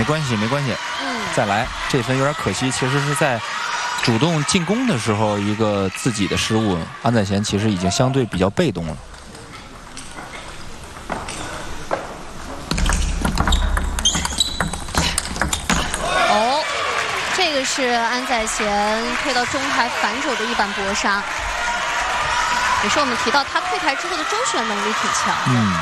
关系，没关系。再来，这分有点可惜，其实是在主动进攻的时候一个自己的失误，安宰贤其实已经相对比较被动了。 哦，这个是安宰贤推到中台反手的一板搏杀，也是我们提到他退台之后的周旋能力挺强的。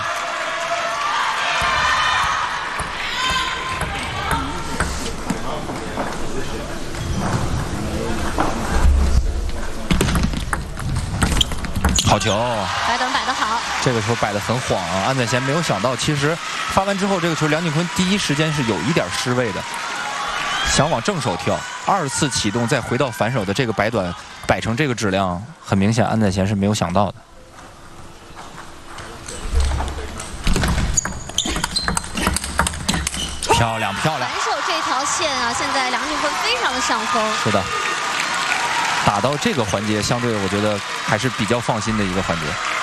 好球！ 摆短摆得好， 这个球摆得很晃啊！安宰贤没有想到，其实发完之后，这个球梁靖昆第一时间是有一点失位的，想往正手跳，二次启动再回到反手的这个摆短，摆成这个质量，很明显安宰贤是没有想到的。漂亮漂亮！ 反手这条线啊，现在梁靖昆非常的上风。 是的。打到这个环节，相对我觉得还是比较放心的一个环节。